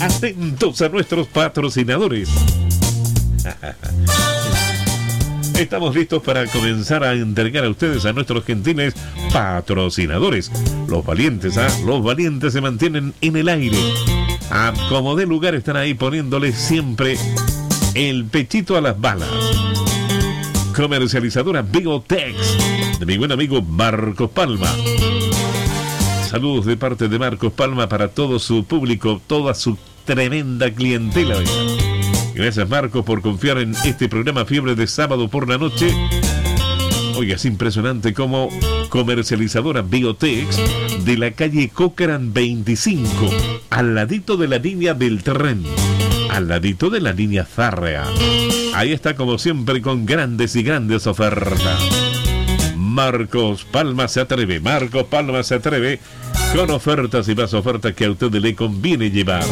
Atentos a nuestros patrocinadores. Estamos listos para comenzar a entregar a ustedes, a nuestros gentiles patrocinadores. Los valientes, los valientes se mantienen en el aire. Como de lugar están ahí poniéndole siempre el pechito a las balas. Comercializadora Biotex, de mi buen amigo Marcos Palma. Saludos de parte de Marcos Palma para todo su público, toda su tremenda clientela. Gracias, Marcos, por confiar en este programa Fiebre de sábado por la noche. Oiga, es impresionante como Comercializadora Biotex, de la calle Cochrane 25, al ladito de la línea del tren, al ladito de la línea férrea. Ahí está, como siempre, con grandes y grandes ofertas. Marcos Palma se atreve con ofertas y más ofertas que a usted le conviene llevar.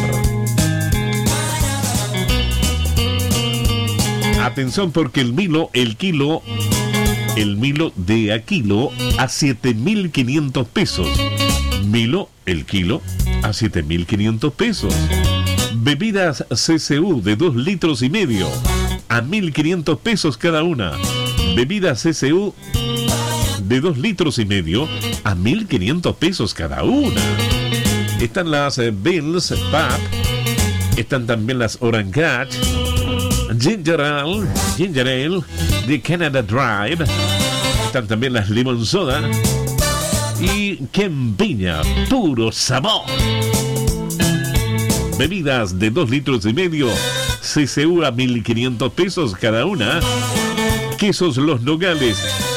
Atención, porque el Milo de a kilo a 7.500 pesos. Milo, el kilo a 7.500 pesos. Bebidas CCU de 2 litros y medio a 1.500 pesos cada una. Bebidas CCU de 2 litros y medio a 1.500 pesos cada una. Están las Bills Pap, están también las Orange Ginger Ale de Canada Drive, están también las Limon Soda y Kempiña, puro sabor. Bebidas de 2 litros y medio, CCU a 1.500 pesos cada una. Quesos Los Nogales,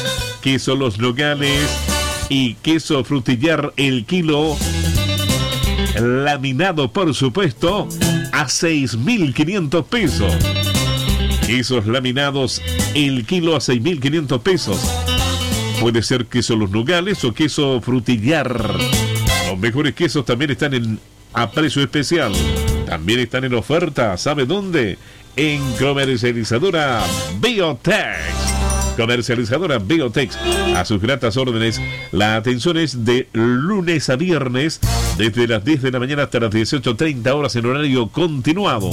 y queso frutillar el kilo, laminado por supuesto, a 6.500 pesos. Quesos laminados el kilo a 6.500 pesos. Puede ser queso Los Nogales o queso frutillar. Los mejores quesos también están a precio especial. También están en oferta. ¿Sabe dónde? En Comercializadora Biotex. Comercializadora Biotex. A sus gratas órdenes. La atención es de lunes a viernes, desde las 10 de la mañana hasta las 18:30 horas en horario continuado.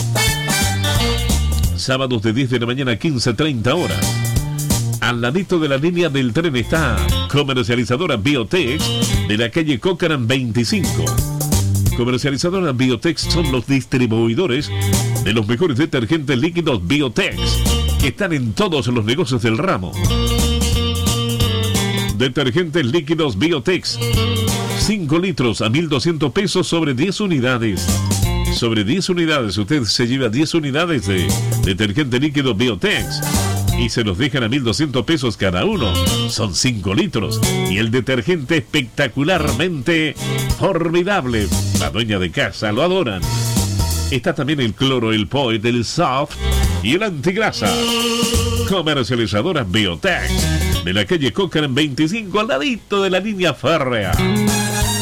Sábados de 10 de la mañana a 15:30 horas. Al ladito de la línea del tren está Comercializadora Biotex, de la calle Cochrane 25. Comercializadora Biotex son los distribuidores de los mejores detergentes líquidos Biotex, que están en todos los negocios del ramo. Detergentes líquidos Biotex, 5 litros a 1.200 pesos sobre 10 unidades. Sobre 10 unidades, usted se lleva 10 unidades de detergente líquido Biotex y se los dejan a 1.200 pesos cada uno. Son 5 litros y el detergente espectacularmente formidable. La dueña de casa lo adoran. Está también el cloro, el Poet, el Soft y el antigrasa. Comercializadora Biotex, de la calle Cochrane 25, al ladito de la línea férrea.